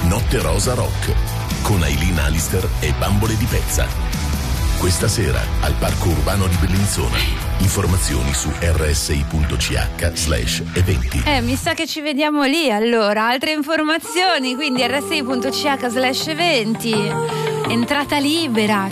Notte Rosa Rock con Aileen Alister e Bambole di Pezza. Questa sera al Parco Urbano di Bellinzona. Informazioni su rsi.ch/eventi. Mi sa che ci vediamo lì allora. Altre informazioni, quindi rsi.ch/eventi. Entrata libera.